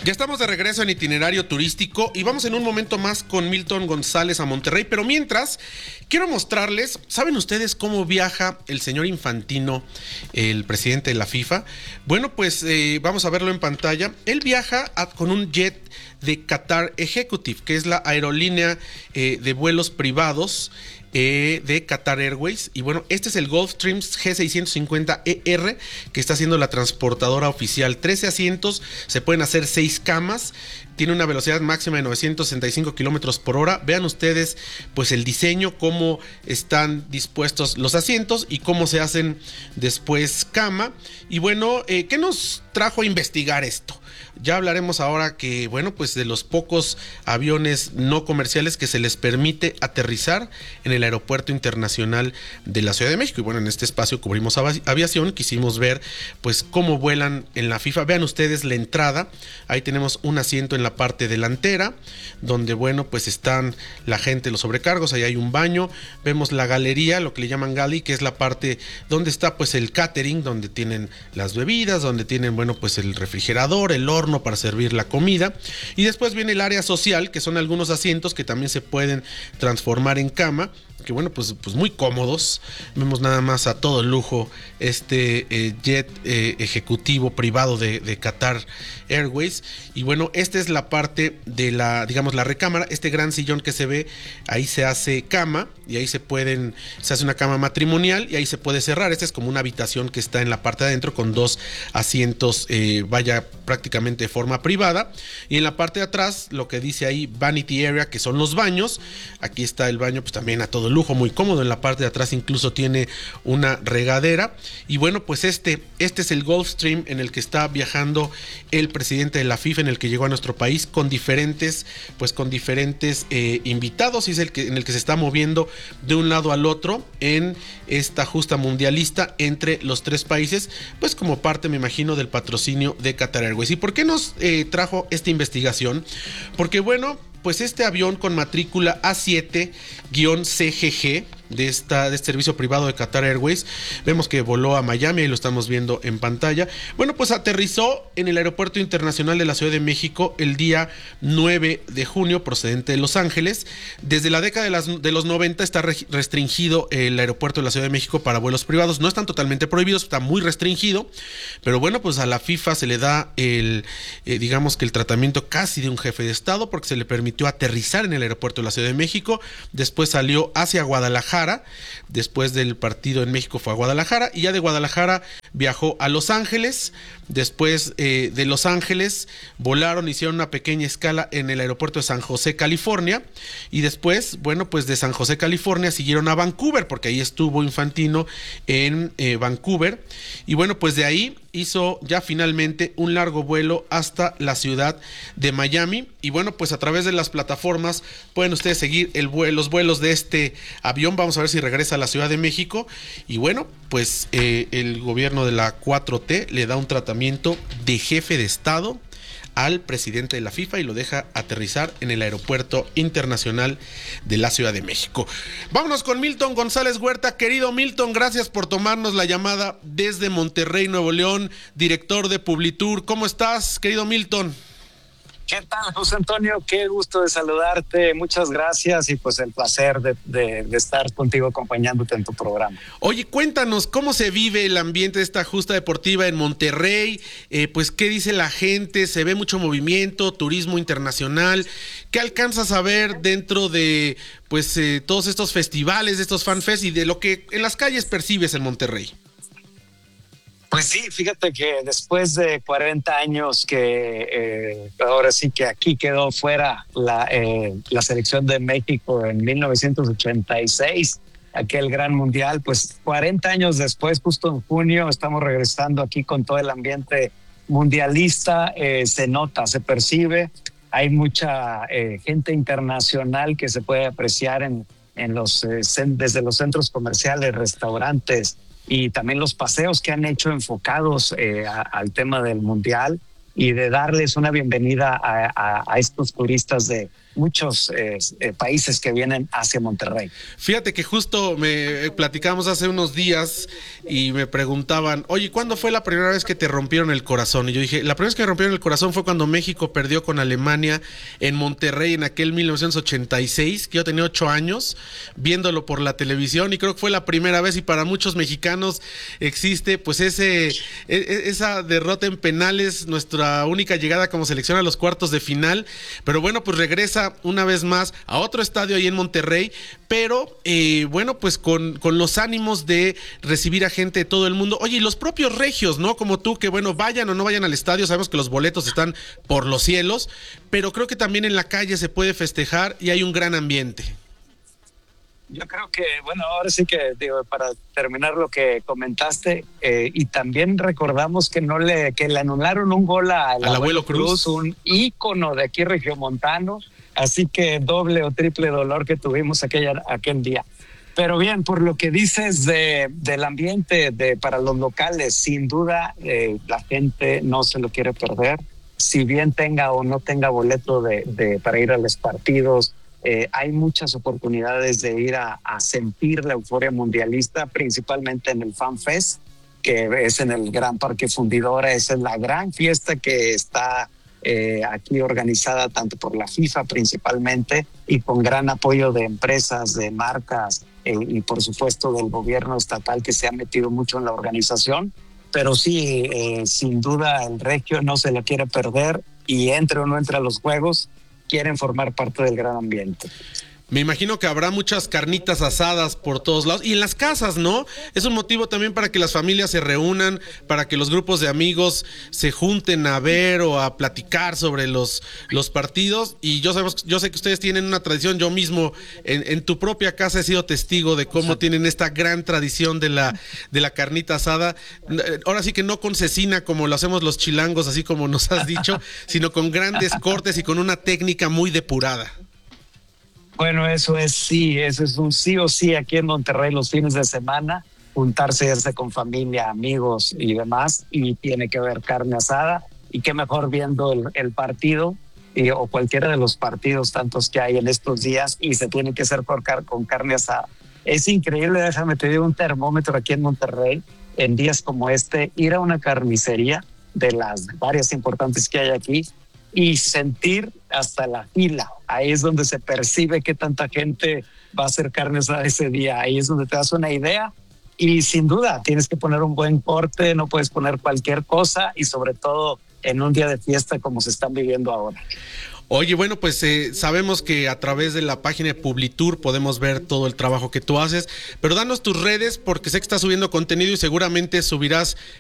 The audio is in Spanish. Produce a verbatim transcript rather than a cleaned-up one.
Ya estamos de regreso en Itinerario Turístico y vamos en un momento más con Milton González a Monterrey, pero mientras quiero mostrarles, ¿saben ustedes cómo viaja el señor Infantino, el presidente de la FIFA? Bueno, pues eh, vamos a verlo en pantalla. Él viaja a, con un jet de Qatar Executive, que es la aerolínea eh, de vuelos privados Eh, de Qatar Airways. Y bueno, este es el Gulfstream G seiscientos cincuenta E R, que está siendo la transportadora oficial. trece asientos, se pueden hacer seis camas, tiene una velocidad máxima de novecientos sesenta y cinco kilómetros por hora. Vean ustedes pues el diseño, cómo están dispuestos los asientos y cómo se hacen después cama. Y bueno, eh, ¿qué nos trajo a investigar esto? Ya hablaremos ahora que, bueno, pues de los pocos aviones no comerciales que se les permite aterrizar en el Aeropuerto Internacional de la Ciudad de México. Y bueno, en este espacio cubrimos avi- aviación, quisimos ver pues cómo vuelan en la FIFA. Vean ustedes la entrada, ahí tenemos un asiento en la parte delantera, donde bueno, pues están la gente, los sobrecargos, ahí hay un baño. Vemos la galería, lo que le llaman galley, que es la parte donde está pues el catering, donde tienen las bebidas, donde tienen, bueno, pues el refrigerador, el horno para servir la comida, y después viene el área social, que son algunos asientos que también se pueden transformar en cama, que bueno, pues, pues muy cómodos. Vemos nada más a todo lujo este eh, jet eh, ejecutivo privado de, de Qatar Airways. Y bueno, esta es la parte de la, digamos, la recámara. Este gran sillón que se ve, ahí se hace cama, y ahí se pueden, se hace una cama matrimonial, y ahí se puede cerrar. Esta es como una habitación que está en la parte de adentro con dos asientos, eh, vaya, prácticamente de forma privada. Y en la parte de atrás, lo que dice ahí, Vanity Area, que son los baños. Aquí está el baño, pues también a todo lujo, muy cómodo. En la parte de atrás incluso tiene una regadera. Y bueno, pues este, este es el Gulfstream en el que está viajando el presidente de la FIFA, en el que llegó a nuestro país con diferentes, pues con diferentes eh, invitados, y es el que, en el que se está moviendo de un lado al otro en esta justa mundialista entre los tres países, pues como parte, me imagino, del patrocinio de Qatar Airways. ¿Y por qué nos eh, trajo esta investigación? Porque bueno, pues este avión con matrícula A siete C G G de, esta, de este servicio privado de Qatar Airways, vemos que voló a Miami, y lo estamos viendo en pantalla. Bueno, pues aterrizó en el Aeropuerto Internacional de la Ciudad de México el día nueve de junio, procedente de Los Ángeles. Desde la década de, las, de los noventa está re, restringido el aeropuerto de la Ciudad de México para vuelos privados. No están totalmente prohibidos, está muy restringido, pero bueno, pues a la FIFA se le da el, eh, digamos que el tratamiento casi de un jefe de Estado, porque se le permitió aterrizar en el aeropuerto de la Ciudad de México. Después salió hacia Guadalajara. Después del partido en México fue a Guadalajara, y ya de Guadalajara viajó a Los Ángeles. Después eh, de Los Ángeles volaron, hicieron una pequeña escala en el aeropuerto de San José, California, y después, bueno, pues de San José, California siguieron a Vancouver, porque ahí estuvo Infantino en eh, Vancouver. Y bueno, pues de ahí hizo ya finalmente un largo vuelo hasta la ciudad de Miami. Y bueno, pues a través de las plataformas pueden ustedes seguir el vuelo, los vuelos de este avión. Vamos a ver si regresa a la Ciudad de México. Y bueno, pues eh, el gobierno de la cuatro T le da un tratamiento de jefe de Estado al presidente de la FIFA y lo deja aterrizar en el Aeropuerto Internacional de la Ciudad de México. Vámonos con Milton González Huerta. Querido Milton, gracias por tomarnos la llamada desde Monterrey, Nuevo León, director de Publitour. ¿Cómo estás, querido Milton? ¿Qué tal, José Antonio? Qué gusto de saludarte, muchas gracias, y pues el placer de, de, de estar contigo acompañándote en tu programa. Oye, cuéntanos, ¿cómo se vive el ambiente de esta justa deportiva en Monterrey? Eh, pues, ¿qué dice la gente? ¿Se ve mucho movimiento, turismo internacional? ¿Qué alcanzas a ver dentro de pues eh, todos estos festivales, de estos fanfests y de lo que en las calles percibes en Monterrey? Pues sí, fíjate que después de cuarenta años que eh, ahora sí que aquí quedó fuera la, eh, la selección de México en mil novecientos ochenta y seis, aquel gran mundial, pues cuarenta años después, justo en junio, estamos regresando aquí con todo el ambiente mundialista. Eh, se nota, se percibe, hay mucha eh, gente internacional que se puede apreciar en, en los, eh, desde los centros comerciales, restaurantes, y también los paseos que han hecho enfocados eh, a, al tema del mundial, y de darles una bienvenida a, a, a estos turistas de, muchos eh, eh, países que vienen hacia Monterrey. Fíjate que justo me platicamos hace unos días y me preguntaban, oye, ¿cuándo fue la primera vez que te rompieron el corazón? Y yo dije, la primera vez que me rompieron el corazón fue cuando México perdió con Alemania en Monterrey en aquel mil novecientos ochenta y seis, que yo tenía ocho años, viéndolo por la televisión, y creo que fue la primera vez, y para muchos mexicanos existe pues ese esa derrota en penales, nuestra única llegada como selección a los cuartos de final. Pero bueno, pues regresa una vez más a otro estadio ahí en Monterrey, pero eh, bueno, pues con, con los ánimos de recibir a gente de todo el mundo. Oye, y los propios regios, ¿no? Como tú, que bueno, vayan o no vayan al estadio, sabemos que los boletos están por los cielos, pero creo que también en la calle se puede festejar y hay un gran ambiente. Yo creo que, bueno, ahora sí que, digo, para terminar lo que comentaste, eh, y también recordamos que no le, que le anularon un gol al, al abuelo Cruz, Cruz, un ícono de aquí regiomontano, así que doble o triple dolor que tuvimos aquella, aquel día. Pero bien, por lo que dices de, del ambiente de, para los locales, sin duda eh, la gente no se lo quiere perder, si bien tenga o no tenga boleto de, de, para ir a los partidos. Eh, hay muchas oportunidades de ir a, a sentir la euforia mundialista, principalmente en el Fan Fest, que es en el Gran Parque Fundidora. Esa es la gran fiesta que está eh, aquí organizada tanto por la FIFA principalmente, y con gran apoyo de empresas, de marcas eh, y por supuesto del gobierno estatal, que se ha metido mucho en la organización. Pero sí, eh, sin duda el regio no se lo quiere perder, y entre o no entre a los juegos, quieren formar parte del gran ambiente. Me imagino que habrá muchas carnitas asadas por todos lados y en las casas, ¿no? Es un motivo también para que las familias se reúnan, para que los grupos de amigos se junten a ver o a platicar sobre los, los partidos. Y yo, sabemos, yo sé que ustedes tienen una tradición. Yo mismo en, en tu propia casa he sido testigo de cómo tienen esta gran tradición de la, de la carnita asada. Ahora sí que no con cecina como lo hacemos los chilangos, así como nos has dicho, sino con grandes cortes y con una técnica muy depurada. Bueno, eso es sí, eso es un sí o sí aquí en Monterrey los fines de semana, juntarse irse con familia, amigos y demás, y tiene que haber carne asada, y qué mejor viendo el, el partido y, o cualquiera de los partidos tantos que hay en estos días, y se tiene que hacer con, car con carne asada. Es increíble, déjame te digo un termómetro aquí en Monterrey, en días como este, ir a una carnicería de las varias importantes que hay aquí, y sentir hasta la fila. Ahí es donde se percibe que tanta gente va a hacer carne asada ese día. Ahí es donde te das una idea, y sin duda tienes que poner un buen corte, no puedes poner cualquier cosa, y sobre todo en un día de fiesta como se están viviendo ahora. Oye, bueno, pues eh, sabemos que a través de la página de Publitour podemos ver todo el trabajo que tú haces, pero danos tus redes, porque sé que estás subiendo contenido y seguramente subirás